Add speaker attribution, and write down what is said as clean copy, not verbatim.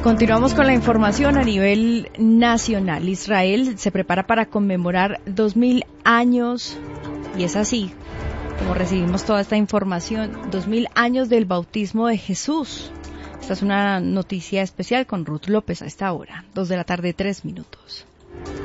Speaker 1: Continuamos con la información a nivel nacional. Israel se prepara para conmemorar 2000 años, y es así como recibimos toda esta información, 2000 años del bautismo de Jesús. Esta es una noticia especial con Ruth López a esta hora, 2 de la tarde, 3 minutos.